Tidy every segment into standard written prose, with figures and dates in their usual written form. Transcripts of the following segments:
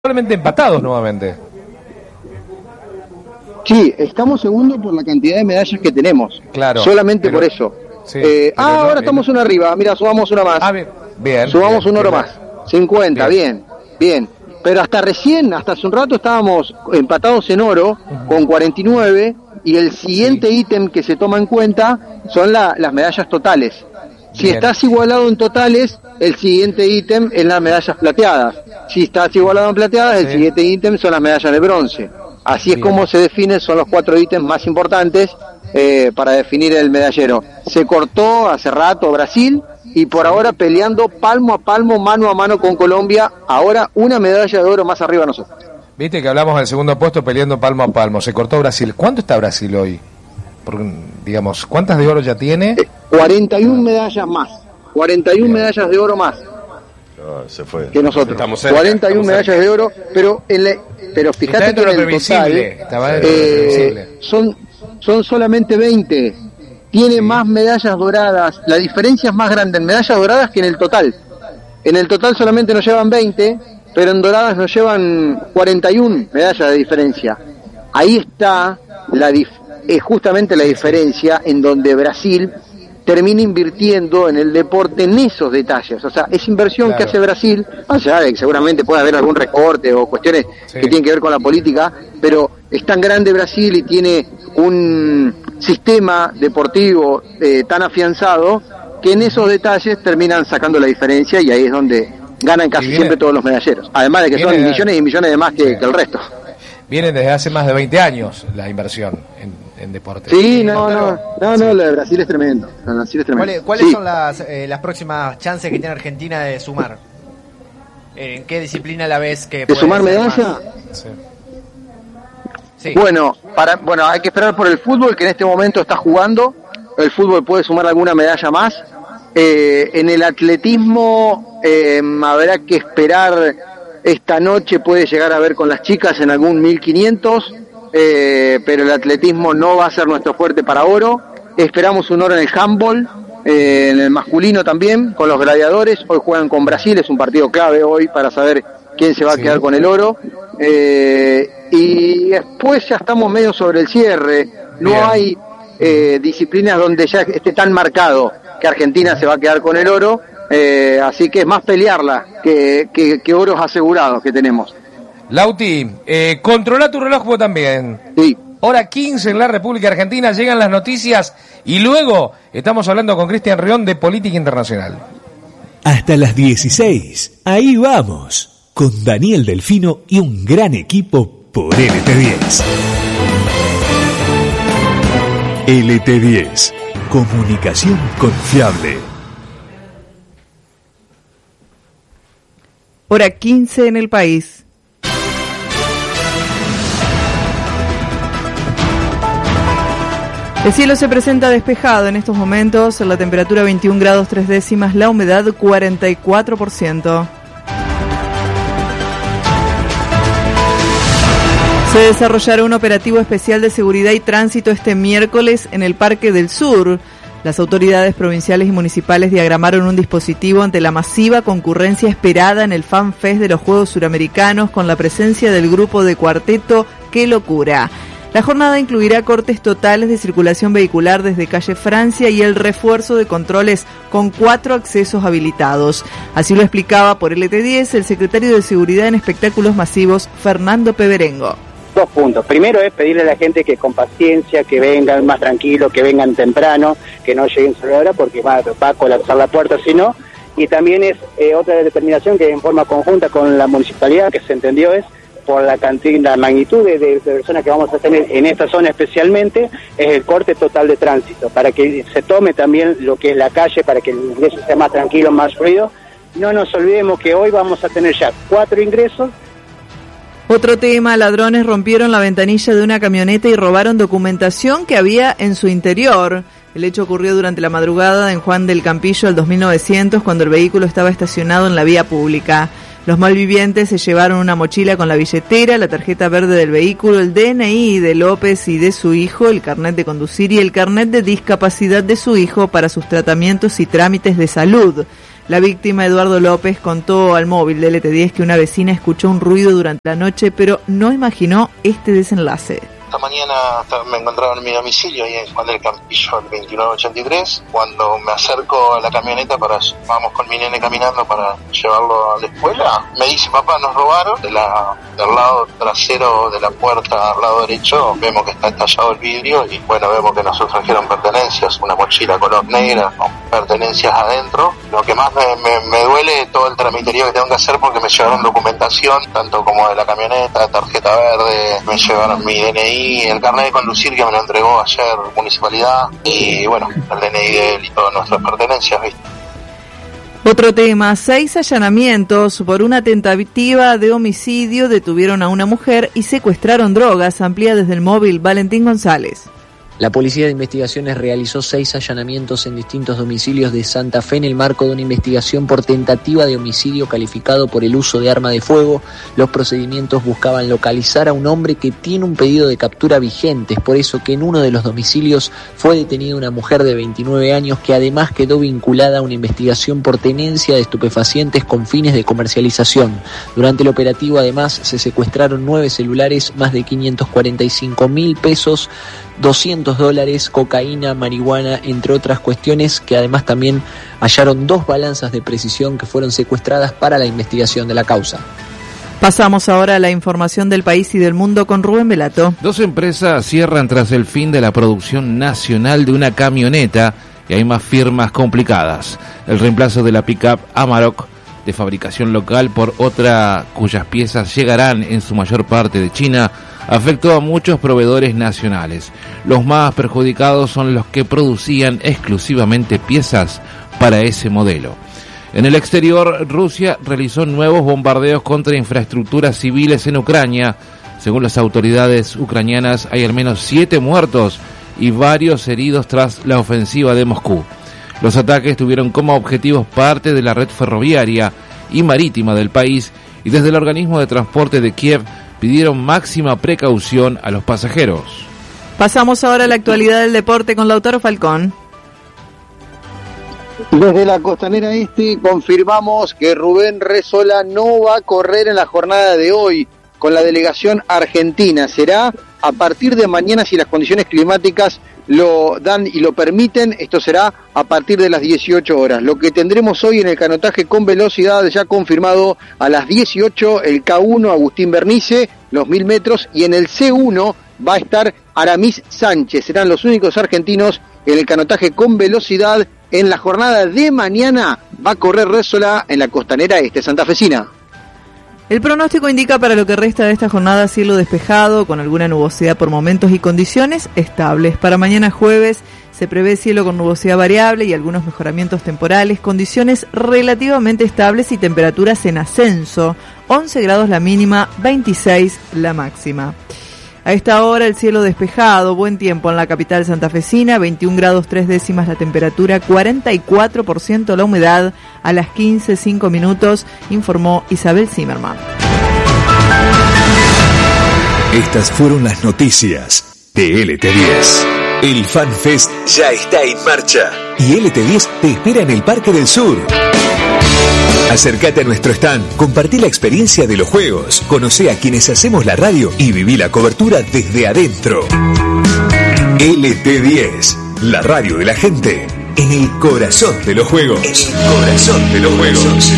probablemente empatados nuevamente. Sí, estamos segundos por la cantidad de medallas que tenemos. Claro. Solamente por eso. Sí, ahora estamos una arriba. Mira, subamos una más. Bien. Subamos un oro más. 50, bien. Pero hasta hace un rato estábamos empatados en oro con 49 y el siguiente ítem que se toma en cuenta son las medallas totales. Si estás igualado en totales, el siguiente ítem es las medallas plateadas. Si estás igualado en plateadas, el siguiente ítem son las medallas de bronce. Así es como se definen, son los 4 ítems más importantes para definir el medallero. Se cortó hace rato Brasil y por ahora peleando palmo a palmo, mano a mano con Colombia. Ahora una medalla de oro más arriba nosotros. Viste que hablamos del segundo puesto peleando palmo a palmo. Se cortó Brasil. ¿Cuánto está Brasil hoy? Porque, digamos, ¿cuántas de oro ya tiene? 41 medallas más. 41 medallas de oro más. Se fue. Que nosotros. 41 medallas de oro, pero fíjate que en el total son solamente 20. Tiene más medallas doradas. La diferencia es más grande en medallas doradas que en el total. En el total solamente nos llevan 20, pero en doradas nos llevan 41 medallas de diferencia. Ahí está justamente la diferencia en donde Brasil termina invirtiendo en el deporte en esos detalles. O sea, esa inversión que hace Brasil, más allá de que seguramente puede haber algún recorte o cuestiones que tienen que ver con la política, pero es tan grande Brasil y tiene un sistema deportivo tan afianzado que en esos detalles terminan sacando la diferencia y ahí es donde ganan casi siempre todos los medalleros. Además de que son millones y millones de más que el resto. Vienen desde hace más de 20 años la inversión en deporte. Sí, no, lo de Brasil es tremendo. ¿Cuáles son las próximas chances que tiene Argentina de sumar? ¿En qué disciplina la ves que de sumar medalla? Sí. Bueno, hay que esperar por el fútbol que en este momento está jugando. El fútbol puede sumar alguna medalla más. En el atletismo habrá que esperar. Esta noche puede llegar a ver con las chicas en algún 1500, pero el atletismo no va a ser nuestro fuerte para oro. Esperamos un oro en el handball, en el masculino también, con los gladiadores. Hoy juegan con Brasil, es un partido clave hoy para saber quién se va a quedar con el oro. Y después ya estamos medio sobre el cierre. No hay disciplinas donde ya esté tan marcado que Argentina se va a quedar con el oro. Así que es más pelearla que oros asegurados que tenemos. Lauti, controla tu reloj vos también. Sí. Hora 15 en la República Argentina, llegan las noticias y luego estamos hablando con Cristian Rion de política internacional. Hasta las 16, ahí vamos, con Daniel Delfino y un gran equipo por LT10. LT10, comunicación confiable. Hora 15 en el país. El cielo se presenta despejado en estos momentos, la temperatura 21 grados 3 décimas, la humedad 44%. Se desarrollará un operativo especial de seguridad y tránsito este miércoles en el Parque del Sur. Las autoridades provinciales y municipales diagramaron un dispositivo ante la masiva concurrencia esperada en el Fan Fest de los Juegos Suramericanos con la presencia del grupo de cuarteto Qué Locura. La jornada incluirá cortes totales de circulación vehicular desde calle Francia y el refuerzo de controles con 4 accesos habilitados. Así lo explicaba por LT10 el secretario de Seguridad en Espectáculos Masivos, Fernando Peberengo. 2 puntos. Primero es pedirle a la gente que con paciencia, que vengan más tranquilos, que vengan temprano, que no lleguen sobre la hora porque va a colapsar la puerta si no. Y también es otra determinación que en forma conjunta con la municipalidad, que se entendió, es por la magnitud de personas que vamos a tener en esta zona especialmente, es el corte total de tránsito, para que se tome también lo que es la calle, para que el ingreso sea más tranquilo, más fluido. No nos olvidemos que hoy vamos a tener ya 4 ingresos. Otro tema, ladrones rompieron la ventanilla de una camioneta y robaron documentación que había en su interior. El hecho ocurrió durante la madrugada en Juan del Campillo al 2900, cuando el vehículo estaba estacionado en la vía pública. Los malvivientes se llevaron una mochila con la billetera, la tarjeta verde del vehículo, el DNI de López y de su hijo, el carnet de conducir y el carnet de discapacidad de su hijo para sus tratamientos y trámites de salud. La víctima, Eduardo López, contó al móvil de LT10 que una vecina escuchó un ruido durante la noche, pero no imaginó este desenlace. Esta mañana me encontraba en mi domicilio, ahí en Juan del Campillo, el 2983. Cuando me acerco a la camioneta, vamos con mi nene caminando para llevarlo a la escuela, me dice: papá, nos robaron. Del lado trasero de la puerta, al lado derecho, vemos que está estallado el vidrio y bueno, vemos que nos sustrajeron pertenencias, una mochila color negra con pertenencias adentro. Lo que más me duele todo el tramiterío que tengo que hacer, porque me llevaron documentación, tanto como de la camioneta, tarjeta verde, me llevaron mi DNI, el carnet de conducir que me lo entregó ayer municipalidad, y bueno, el DNI de él y todas nuestras pertenencias, ¿viste? Otro tema: 6 allanamientos por una tentativa de homicidio, detuvieron a una mujer y secuestraron drogas. Amplía desde el móvil Valentín González. La Policía de Investigaciones realizó 6 allanamientos en distintos domicilios de Santa Fe en el marco de una investigación por tentativa de homicidio calificado por el uso de arma de fuego. Los procedimientos buscaban localizar a un hombre que tiene un pedido de captura vigente. Es por eso que en uno de los domicilios fue detenida una mujer de 29 años que además quedó vinculada a una investigación por tenencia de estupefacientes con fines de comercialización. Durante el operativo además se secuestraron 9 celulares, más de 545.000 pesos, $200, cocaína, marihuana, entre otras cuestiones, que además también hallaron 2 balanzas de precisión que fueron secuestradas para la investigación de la causa. Pasamos ahora a la información del país y del mundo con Rubén Velato. 2 empresas cierran tras el fin de la producción nacional de una camioneta y hay más firmas complicadas. El reemplazo de la pick-up Amarok de fabricación local por otra cuyas piezas llegarán en su mayor parte de China afectó a muchos proveedores nacionales. Los más perjudicados son los que producían exclusivamente piezas para ese modelo. En el exterior, Rusia realizó nuevos bombardeos contra infraestructuras civiles en Ucrania. Según las autoridades ucranianas, hay al menos 7 muertos y varios heridos tras la ofensiva de Moscú. Los ataques tuvieron como objetivos parte de la red ferroviaria y marítima del país, y desde el organismo de transporte de Kiev pidieron máxima precaución a los pasajeros. Pasamos ahora a la actualidad del deporte con Lautaro Falcón. Desde la Costanera Este confirmamos que Rubén Resola no va a correr en la jornada de hoy con la delegación argentina. Será a partir de mañana, si las condiciones climáticas lo dan y lo permiten. Esto será a partir de las 18 horas. Lo que tendremos hoy en el canotaje con velocidad, ya confirmado a las 18, el K1 Agustín Bernice, los 1000 metros, y en el C1 va a estar Aramis Sánchez. Serán los únicos argentinos en el canotaje con velocidad. En la jornada de mañana va a correr Resola en la Costanera Este santafesina. El pronóstico indica para lo que resta de esta jornada cielo despejado, con alguna nubosidad por momentos y condiciones estables. Para mañana jueves se prevé cielo con nubosidad variable y algunos mejoramientos temporales, condiciones relativamente estables y temperaturas en ascenso. 11 grados la mínima, 26 la máxima. A esta hora el cielo despejado, buen tiempo en la capital santafesina, 21 grados 3 décimas la temperatura, 44% la humedad. A las 15:05 informó Isabel Zimmerman. Estas fueron las noticias de LT10. El FanFest ya está en marcha y LT10 te espera en el Parque del Sur. Acércate a nuestro stand, compartí la experiencia de los juegos, conocé a quienes hacemos la radio y viví la cobertura desde adentro. LT10, la radio de la gente, en el corazón de los juegos. En el corazón de los juegos.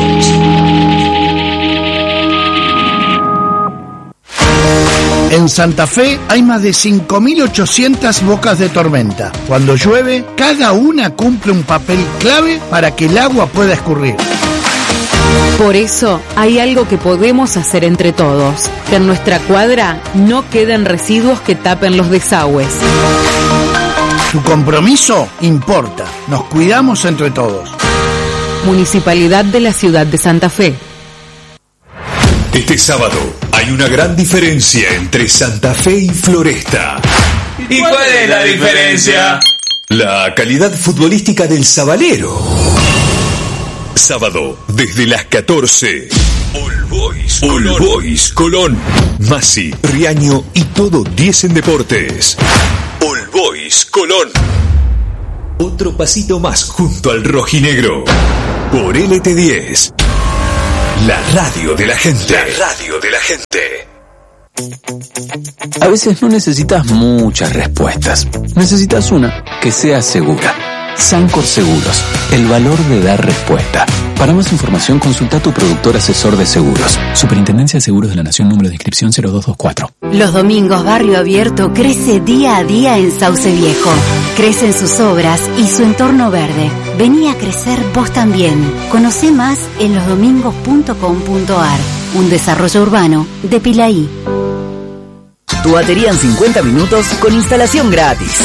En Santa Fe hay más de 5.800 bocas de tormenta. Cuando llueve, cada una cumple un papel clave para que el agua pueda escurrir. Por eso hay algo que podemos hacer entre todos, que en nuestra cuadra no queden residuos que tapen los desagües. Tu compromiso importa, nos cuidamos entre todos. Municipalidad de la Ciudad de Santa Fe. Este sábado hay una gran diferencia entre Santa Fe y Floresta. ¿Y cuál es la diferencia? La calidad futbolística del Sabalero. Sábado, desde las 14. All Boys Colón. Masi, Riaño y todo 10 en deportes. All Boys Colón. Otro pasito más junto al rojinegro. Por LT10. La radio de la gente. La radio de la gente. A veces no necesitas muchas respuestas. Necesitas una que sea segura. Sancor Seguros, el valor de dar respuesta. Para más información, consulta a tu productor asesor de seguros. Superintendencia de Seguros de la Nación, número de inscripción 0224. Los domingos Barrio Abierto crece día a día en Sauce Viejo. Crecen sus obras y su entorno verde. Vení a crecer vos también. Conocé más en losdomingos.com.ar. Un desarrollo urbano de Pilaí. Tu batería en 50 minutos con instalación gratis.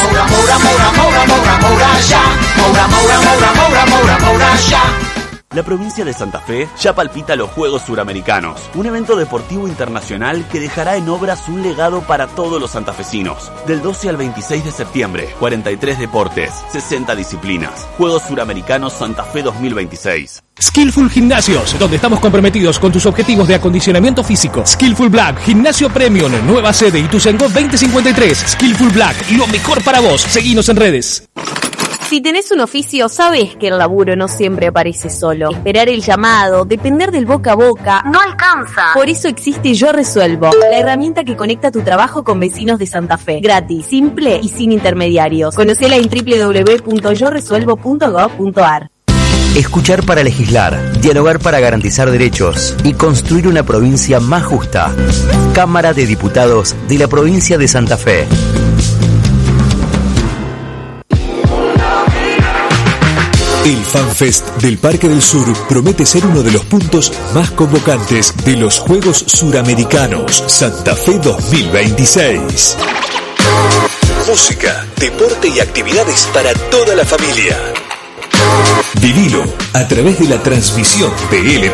La provincia de Santa Fe ya palpita los Juegos Suramericanos, un evento deportivo internacional que dejará en obras un legado para todos los santafesinos. Del 12 al 26 de septiembre, 43 deportes, 60 disciplinas. Juegos Suramericanos Santa Fe 2026. Skillful Gimnasios, donde estamos comprometidos con tus objetivos de acondicionamiento físico. Skillful Black, Gimnasio Premium, nueva sede Ituzaingó 2053. Skillful Black, lo mejor para vos. Seguinos en redes. Si tenés un oficio, sabés que el laburo no siempre aparece solo. Esperar el llamado, depender del boca a boca, no alcanza. Por eso existe Yo Resuelvo, la herramienta que conecta tu trabajo con vecinos de Santa Fe. Gratis, simple y sin intermediarios. Conocela en www.yoresuelvo.gov.ar. Escuchar para legislar, dialogar para garantizar derechos y construir una provincia más justa. Cámara de Diputados de la provincia de Santa Fe. El FanFest del Parque del Sur promete ser uno de los puntos más convocantes de los Juegos Suramericanos Santa Fe 2026. Música, deporte y actividades para toda la familia. Vivilo a través de la transmisión de LT10.